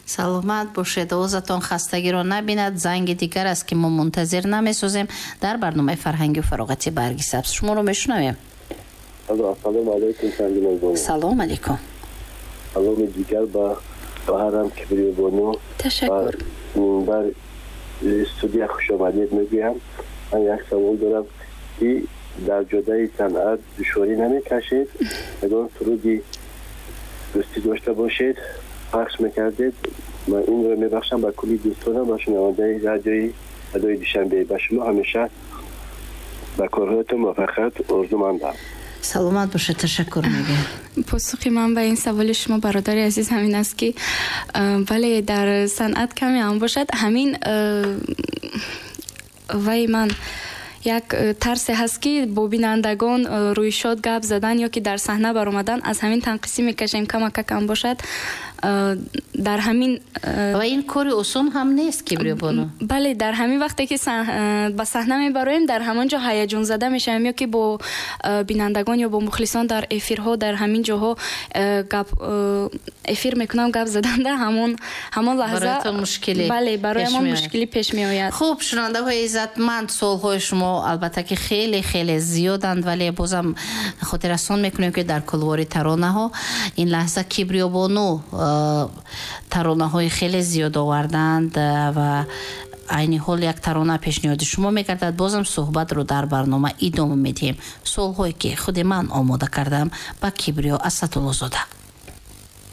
саломат бошед, овозатон хастагиро набинад. занги дигар аст ки мо мунтазир намесозем дар барномаи фарҳангию фароғати барги сабз. шуморо мешунавем. ассалому алайкум сангиназон. салом алейкум. саломи дигар ба ҳарам кибриёбону. ташаккур. бар студия хушомадед мегӯям. ман як савол дорам ки дар ҷодаи санъат душворӣ намекашед? ягон суруди дӯстӣ дошта бошед, пахш мекардед. ман инро мебахшам ба кулли дӯстонам ва шунавандаи радиои садои душанбе. ба шумо ҳамеша ба корҳоятон муваффақият орзумандам. саломат бошед. ташаккур мегӯям. посухи ман ба ин саволи шумо бародари азиз ҳамин аст ки бале дар санъат каме ҳам бошад. ҳамин вай ман як тарсе ҳаст ки бо бинандагон рӯйшод гап задан ё ки дар саҳна баромадан аз ҳамин танқисӣ мекашем камакакам бошад. дар ҳамин ва ин кори осон ҳам нест кибриёбону. бале дар ҳамин вақте ки ба саҳна мебароем дар ҳамон ҷо ҳаяҷон зада мешавем ё ки бо бинандагон ё бо мухлисон дар эфирҳо дар ҳамин ҷоҳо гап эфир мекунам. гап задан дар ҳамон лаҳза бале барои мо мушкилӣ пеш меояд. хуб, шунавандаҳои иззатманд, солҳои шумо албатта ки хеле хеле зиёданд, вале бозам хотиррасон мекунем ки дар кулвори таронаҳо ин лаҳза кибриёбону таронаҳои хеле зиёд оварданд ва айни ҳол як тарона пешниҳоди шумо мегардад. бозам суҳбатро дар барнома идома медиҳем. солҳое ки худи ман омода кардам ба Кибриё Асадуллозода.